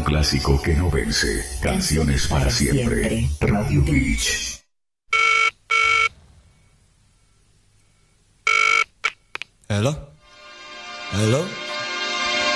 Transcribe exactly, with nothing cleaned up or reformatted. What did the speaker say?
clásico que no vence. Canciones para siempre. Radio Beach. Hello? Hello?